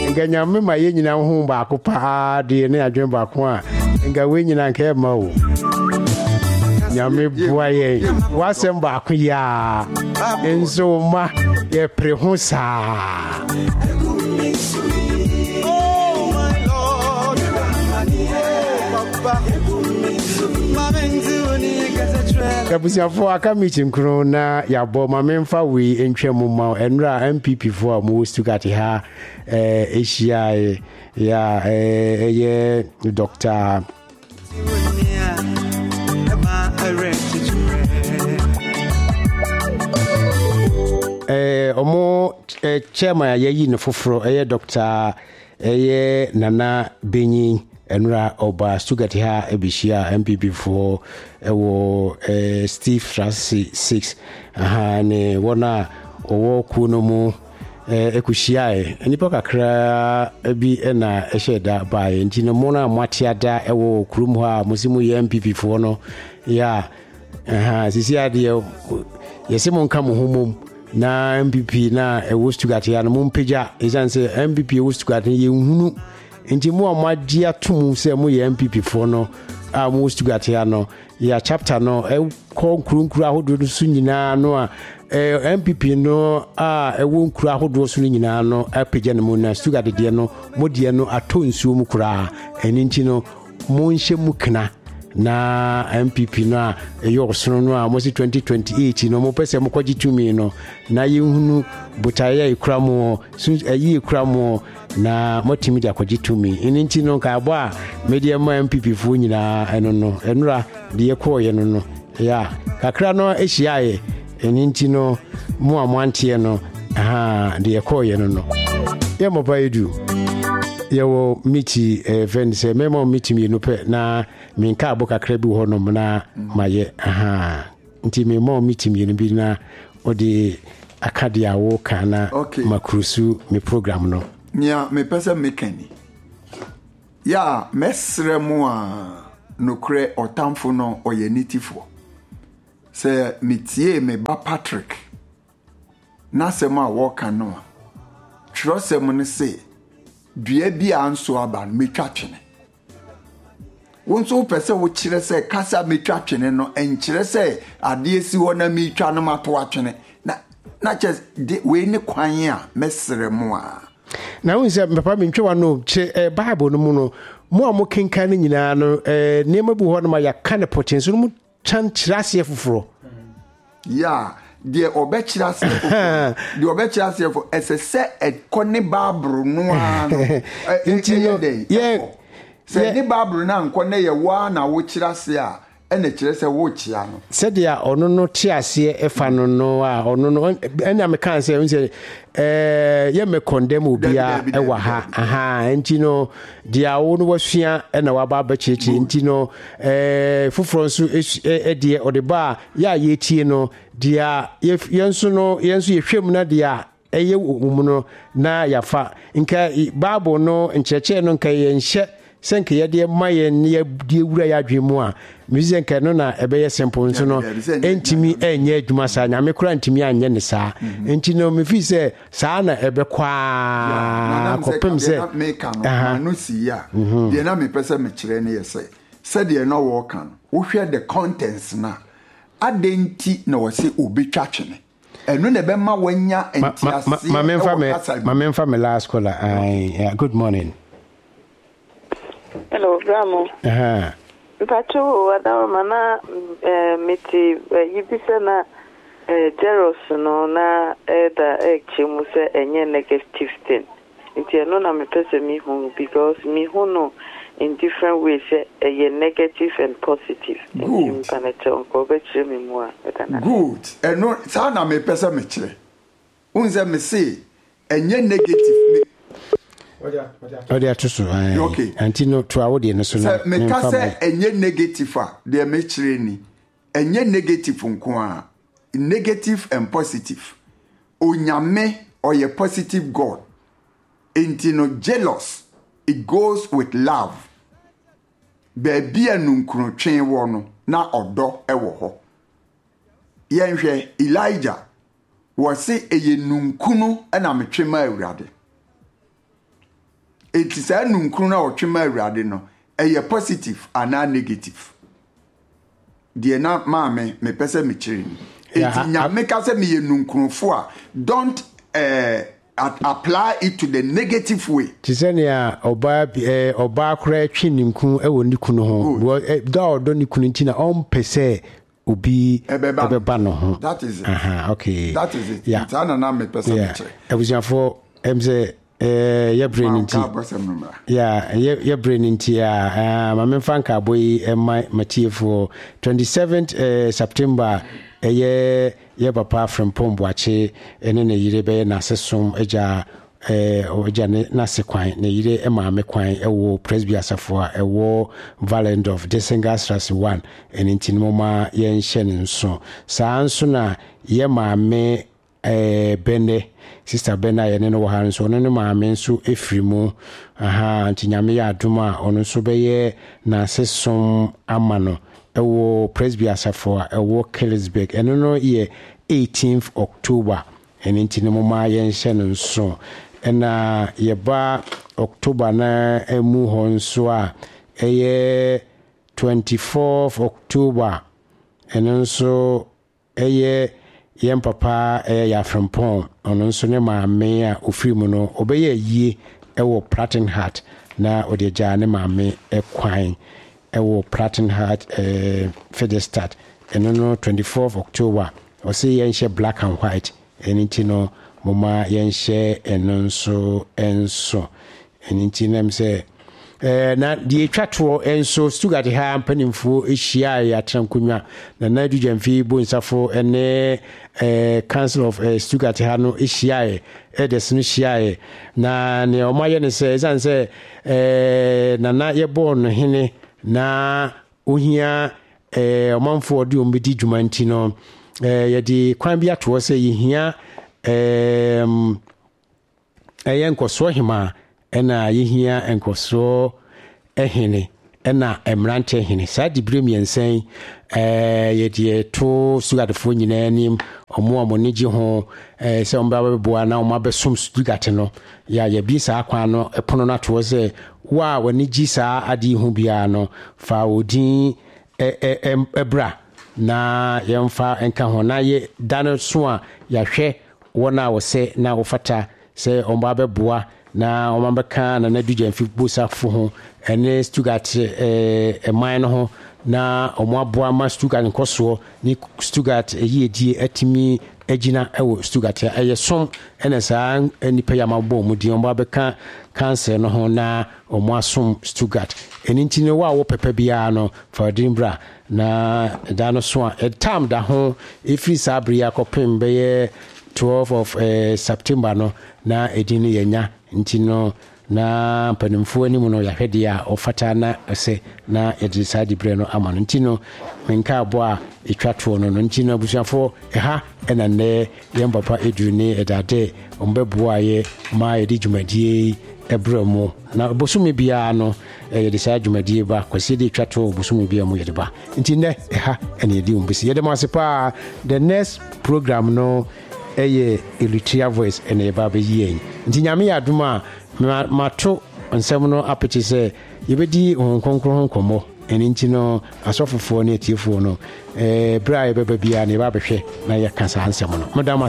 Nganya me ma ye nyina ho ba ko pa de ne adwen ba ko a nga we nyina nka ma o nyame bua ye wasem ba ko ya enzo ma ye pre ho sa Kabusiafo aka meeting kro na yabo mamemfa we entwemu ma enra MPP fo a mo Stuttgart ha Asia ya ye Dr. Omo chairman ye yi ne foforo Dr. Nana Benyi Enra Oba Stuttgart ha ebishia MPP for ewo Steve Francis 6 ne wona owo kuno mu ekushia nipa kakra bi na eheda bae ntino mo na mwatiada ewo kurum ha musimu ye MPP for no ya sisi ade yesimo nka mo homom na MPP na ewo Stuttgart ya no mumpeja ejanse MPP ewo Stuttgart ye hunu nti mo amadi atum se mo ye MPP for no a mo Stuttgart ya no ya chapter no konkurunkuru ahodo su nyina no a MPP no a ewo nkuru ahodo su nyina no apeja no na Stuttgart de no modie no atonsuo mu kura eni nti no mo nhye mu kna na MPP no eyo sono no a mo 2028 no mo pese mo kwaji tumi no na yehunu butaya ikura mo ayi ikura mo na motimi da kwaji tumi eni nti no ka abo a media ma MPP fu nyina eno no enura de yekoye no ya kakra no ehyiaye eni nti no mo amwantie no de yekoye no ye mo bayidu yewo miti vense memo miti mi no pe na minka abo kakra bi ho no na maye nti memo miti mi no bi na odi akadia wo kana makrusu mi program no nya me pesa mekani ya mesre mu a nokre otamfo no oyenitifo se mitie me ba Patrick na se ma wo kana no trosem ne se dua bi anso aba metwa twene wonso pese wo kire se kasa metwa twene no enkire se ade esi ho na metwa no mato atwene na just we ne kwan a mesre mu a na wonse papa mentwa no che Bible no mu no mo a mo kenkan nyina no nema bu ho no ma yaka ne potential no mu chan kirase foforo ya de obechirase de obechirase fo esese ekone Bible no a no ye se ni Bible na nkone ye wa na wo kirase a ene kirase wo kia no se de a ono no tiase efa no no a ono no ena me kan se unse ye me condemn obia ewa ha ntino dia wo no wasua ena wa ba cheche ntino fufuro nso de odeba ya ye tie no dia yenso ye hwem na dia eye wo no na yafa nka Bible no ncheche no nka ye nhye senke ye de maye ne de wura ya dwemu a music nke no na ebe ye simple nso no entimi enye adwuma sa nyame kura ntimi anye ne sa enti no me fi se sa na ebe kwa kopem se no si ya de na me pese me kire ne yese se de no wo kan wo hwe the contents na adenti na wo se obetwa twene eno na be ma wanya entiase mamemfa me last caller good morning. Hello, Ramo. Pacho, Adamana, Miti, Yibisana, Jeros, no, na, Chimuse, and your negative thing. It's a non I'm a person me home because me who know in different ways, a negative and positive. Good. Good. And no, Sana me person me chere. Unza me say, and your negative. Odia tusu okay antino to awodi no so na me ka say enye negative a de me kire ni enye negative nko a negative and positive onyame or a positive God intino jealous it goes with love baby anunkro twen wo no na odo ewo ho yenhwe Elijah wo se eye nunkunu na metwe ma awurade it is a nunkru na otwema awurade no eye positive and negative de na maame me pese me kire ni eti nyame ka se me ye nunkrufo a don't apply it to the negative way. Tisenia oba kra twi ninku ewo nikunu ho da odo nikunu ntina on pese obi ebeba no ho. That is it. Okay. That is it. Yeah. Tana na me pese me kire. Ebusiafo emze ye brain nti ye brain nti ma me fanka boy matiefo 27th September ye papa from Pomboache ene ne yire be na sesom eja ne na sekwan ne yire ma me kwan ewo presby asafo a ewo Valent of Desengasras 1 ene nti no ma ye nhye ne nso saa nso na ye ma me bene sister bena ye ne no ha nso ne maame nso efirimu nti nyame ya adoma ono nso be ye na sesom amano ewo presby asafo ewo Kellisburg eno no ye 18th October ene nti ne moma ye nhye no nso ena ye ba October na emu ho nso a eye 24th October eno nso eye yem papa ya frempon ono nso ne maame a ofirimu no obeye yie ewo Pratten Heart na odeja ne maame ekwan ewo Pratten Heart Fedestat eno no 24th October o say yenhye black and white enti no mama yenhye eno nso enso enti nem say na die twato enso Stuttgart ha mpanimfo ehia ya trankunwa na dujamfi bonsafo ene Council of Stuttgart ha no ehia edes no hia na ne omaye ne se zanse na ye born hene na ohia omanfo odi ombedi dwumanti no ye di kwan bia to se yehia yenkoso hima ena yehia enkoso ehene ena emrante ehene sa di bremiensen ye to Stuttgartfo nyina nim omo amonigi ho se omba beboa na omo abesom Stuttgart no ya ye bi sa akwa no epono na to se wa wanigi sa adi hu bia no fa odin ebra na yemfa enka ho na ye dano so a ya hwe wona wo se na wo fata se omba beboa na omambeka na dujamfi bosa fo ho ene Stuttgart man ho na omoaboa ma Stuttgart nkoso ni Stuttgart yiedie atimi agina ewo Stuttgart ayesom ene saa enipa ya mabbo mu di ombabeka cancer no ho na omoasom Stuttgart eni ntine wa wo pepa bia no for Dimbra na dano so a time da ho efri sabria kopem be 12 of September no na edini yenya ntino na mpanimfo ani mu no ya hwede a ofata na ese na edisa di bre no amano ntino menka abo a etwato no ntino abusuafo ha ena ne yembapa edune edade ombeboa ye ma edi dwumadie ebremo na bosumi bia no edisa dwumadie ba kwasi de etwato bosumi bia mu yede ba ntine ha ena edi umbisi yede mo asepa the next program no Eritrea Voice ene eba be yen nti nyame ya aduma mato nsem no apeti se yebedi honkonkron honkomo ene nti no asofofo ne etiefo no bra ye beba bia ne ba behwe na ye kasa nsem no madam